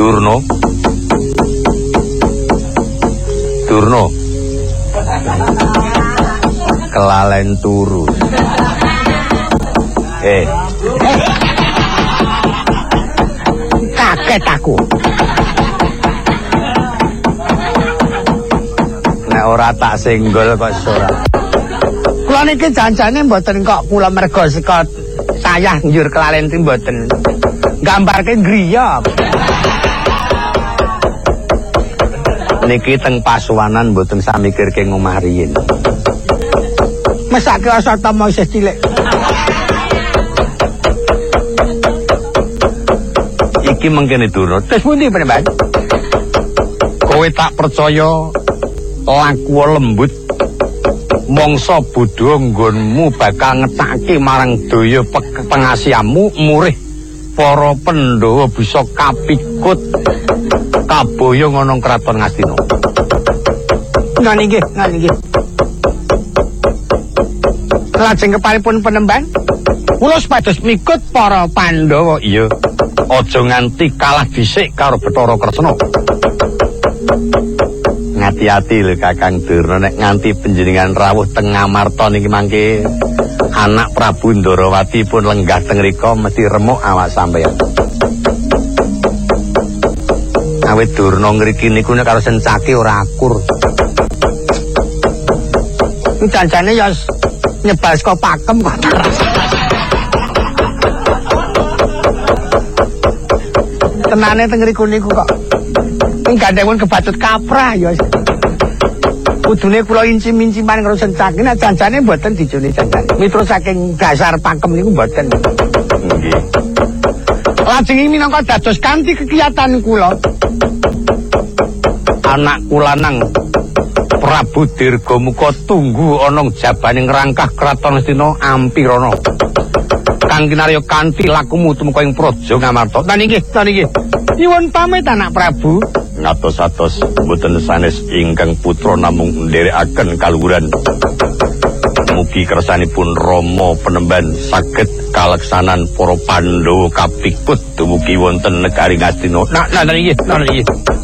Durna. Kelalen turu. Kaget aku. Nek ora tak senggol kok ora. Kula niki janjane mboten kok kula merga saka sayah njur kelalen iki mboten. Gambarke griya. Niki teng pasuwanan mboten samikirke ngomah riyin. Mesake asa tama isih cilik. Iki mengkene Durna. Terus pundi Pak? Kowe tak percaya laku lembut mangsa bodho nggonmu bakal ngetake marang daya pengasihamu murih para Pandhawa bisa kapikut kaboyong ana kraton Ngastina. Nggih. Lajeng keparipun penemban kula supados mikut para Pandhawa. Iya. Aja nganti kalah dhisik karo Bathara Kresna. Ngati-ati lho Kakang Durna nek nganti panjenengan rawuh teng Ngamarta niki mangke anak Prabu Ndarawati pun lenggah teng mrika mesti remuk awak sampeyan. Awit Durna ngriki niku nek karo Sencake ora akur. Janjane ya nyebal saka pakem kok. Tenane teng ngriku niku kok. Gandhengipun kebatut kaprah ya. Kudune kula incim-inciman karo Sencake nek janjane mboten dijone janjane. Mitra saking dasar pakem niku mboten. Nggih. Lajeng minangka dados kanthi kekiyatan kula. Anak kula nang Prabu Dirgamuka tunggu ana jabaning rangkah kraton Astina Ampirana. Kang kinarya kanthi lakumu tumeka ing Praja Ngamarta. Nggih. Nyuwun pamit anak Prabu. Ngatos-atos mboten sanes ingkang putra namung nderekaken kaluhuran. Mugi kersanipun Rama Penemban saged kaleksanan para Pandhawa kapikut dumugi wonten negari Ngastina. Nggih.